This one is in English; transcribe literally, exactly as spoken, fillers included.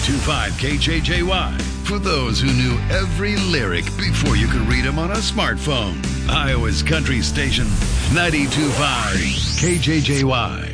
two point five K J J Y. For those who knew every lyric before you could read them on a smartphone. Iowa's country station, ninety-two point five K J J Y.